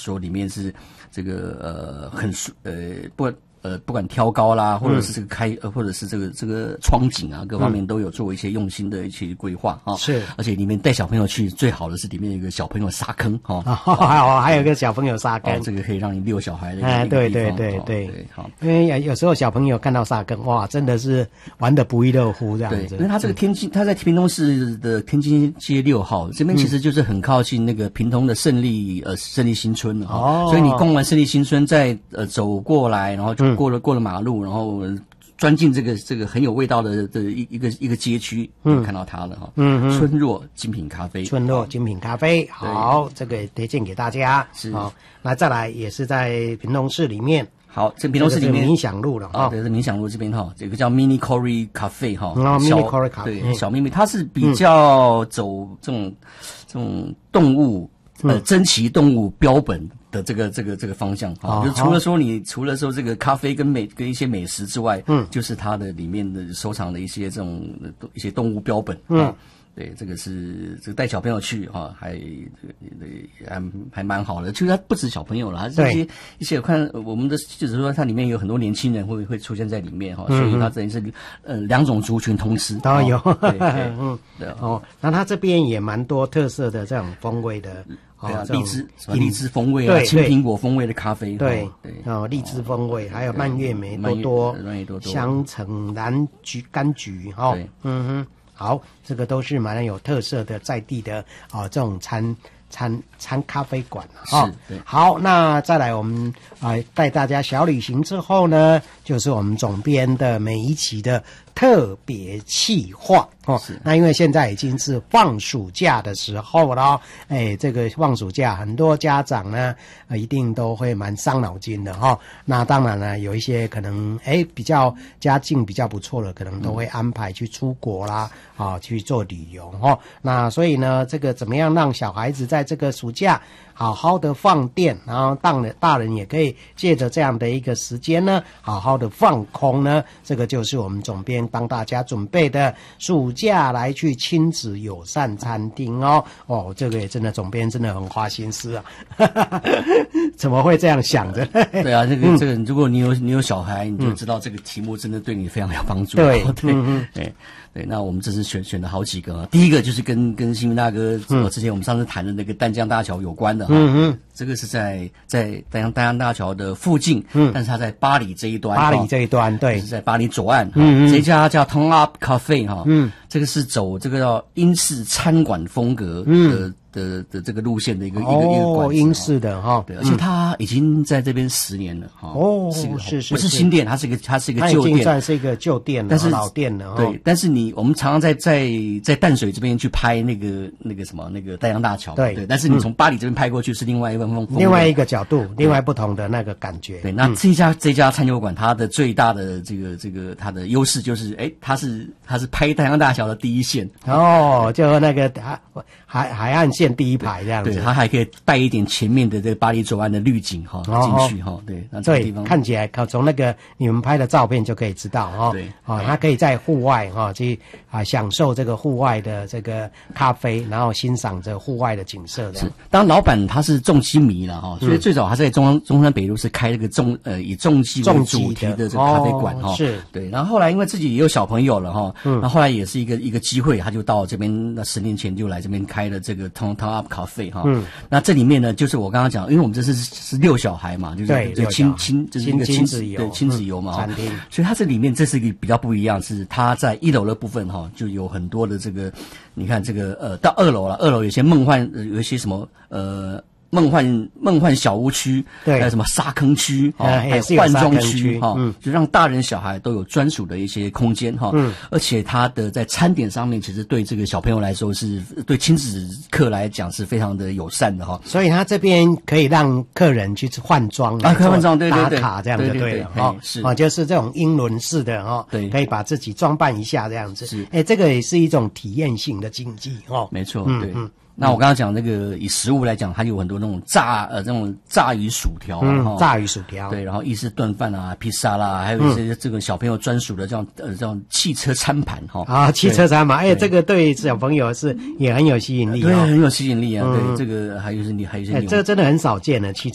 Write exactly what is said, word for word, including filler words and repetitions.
说里面是这个呃很呃不。呃，不管挑高啦，或者是这个开，呃，或者是这个这个窗景啊，各方面都有做一些用心的一些规划啊。是，而且里面带小朋友去，最好的是里面有一个小朋友沙坑哈， 还有还有一个小朋友沙坑， 这个可以让你遛小孩的一个哎，对对对对，好，因为有时候小朋友看到沙坑，哇，真的是玩得不亦乐乎这样子。 因为他这个天津，他在屏东市的天津街六号这边，其实就是很靠近那个屏东的胜利呃胜利新村了哈，所以你逛完胜利新村，再呃走过来，然后就过了过了马路。然后钻进这个这个很有味道的的一一个一个街区，嗯，看到它了哈。嗯，村落精品咖啡， 村落精品咖啡，好，这个推荐给大家。是，好，那再来也是在屏东市里面。 好，这屏东市里面冥想路了啊， 对，是冥想路这边哈，这个叫 Mini Cory Cafe 哈， 啊 ，Mini Cory Cafe， 对，小秘密，它是比较走这种这种动物。呃，珍奇动物标本的这个这个这个方向哈，就除了说你除了说这个咖啡跟美跟一些美食之外，嗯，就是它的里面的收藏的一些这种一些动物标本，嗯，对，这个是这个带小朋友去哈，还还还蛮好的。其实它不止小朋友了，还是一些一些看我们的就是说它里面有很多年轻人会会出现在里面哈，所以它等于是呃两种族群同吃都有， 对对，嗯， 对哦，那它这边也蛮多特色的这种风味的。 对啊，荔枝什么荔枝风味啊，青苹果风味的咖啡， 对对，哦，荔枝风味，还有蔓越莓多多，香橙蓝橘柑橘，哈，嗯哼，好，这个都是蛮有特色的在地的啊这种餐餐餐咖啡馆啊。是，好，那再来我们啊带大家小旅行之后呢，就是我们总编的每一期的特别企划哦，那因为现在已经是放暑假的时候了，哎，这个放暑假很多家长呢，呃，一定都会蛮伤脑筋的哈、哦。那当然呢，有一些可能哎比较家境比较不错的，可能都会安排去出国啦，啊、哦，去做旅游哈、哦。那所以呢，这个怎么样让小孩子在这个暑假好好的放电，然后当然大人也可以借着这样的一个时间呢，好好的放空呢，这个就是我们总编帮大家准备的暑假来去亲子友善餐厅哦。哦，这个也真的总编真的很花心思啊，怎么会这样想着？ 对啊，这个、嗯、这个，如果你有你有小孩，你就知道这个题目真的对你非常有帮助。 对对、嗯、对对，那我们这次选选了好几个啊，第一个就是跟跟新民大哥、嗯、之前我们上次谈的那个淡江大桥有关的哈。嗯嗯，这个是在在淡江淡江大桥的附近，嗯，但是它在巴黎这一端， 巴黎这一端，对， 是在巴黎左岸，嗯嗯，这家叫 Tone Up Cafe 哈，嗯，这个是走这个叫英式餐馆风格的。嗯的的这个路线的一个、哦、一个一个馆子， 英式的哈， 对，而且它已经在这边十年了哈，哦，是个是是不是新店，它是一个它是一个旧店， 它已经算是一个旧店了，但是老店了， 对，但是你我们常常在在在淡水这边去拍那个那个什么那个淡江大桥，对对，但是你从巴黎这边拍过去是另外一个风， 另外一个角度，另外不同的那个感觉。 对，那这家、嗯、这家餐酒馆它的最大的这个这个它的优势就是，哎，它是它是拍淡江大桥的第一线， 哦，就那个海海海岸线第一排这样。 对，它还可以带一点前面的这个巴黎左岸的滤景哈、哦、进去哈、哦，对，那这个地方看起来，从那个你们拍的照片就可以知道哈、哦，对，啊、哦，它可以在户外哈、哦、去啊享受这个户外的这个咖啡，然后欣赏着户外的景色的。是， 当然老板他是重机迷了哈、哦，所以最早他在中中山北路是开这个重呃以重机为主题的这个咖啡馆哈、哦，是对，然后后来因为自己也有小朋友了哈、哦，嗯，那后来也是一个一个机会，他就到这边，那十年前就来这边开了这个 Tone Tone Up Cafe 哈、哦，嗯，那这里面呢，就是我刚刚讲，因为我们这是是遛小孩嘛，就是对，就亲亲就是一个亲子游，对，亲子游嘛，餐厅，所以它这里面这是一个比较不一样，是它在一楼的部分哈，就有很多的这个，你看这个呃，到二楼了，二楼有些梦幻，呃、有一些什么呃。梦幻梦幻小屋区，对，还有什么沙坑区，哈、哦，还有换装区，哈、嗯，就让大人小孩都有专属的一些空间，哈、嗯，而且它的在餐点上面，其实对这个小朋友来说是，对亲子客来讲是非常的友善的，哈。 所以他这边可以让客人去换装啊，换装，对对对，打卡这样就对了，哈，是啊，就是这种英伦式的，哈，对，可以把自己装扮一下这样子，是，哎，这个也是一种体验性的经济，哦， 没错，对。嗯那我刚刚讲那个以食物来讲，它有很多那种炸呃这种炸鱼薯条、啊嗯，炸鱼薯条， 对，然后意式炖饭啊、披萨啦，还有一些这个小朋友专属的这样呃这种汽车餐盘哈、哦、 啊，汽车餐盘，哎，这个对小朋友是也很有吸引力、哦， 对，很有吸引力啊，嗯、对，这个还有是你还有一些、哎， 这个真的很少见的汽车。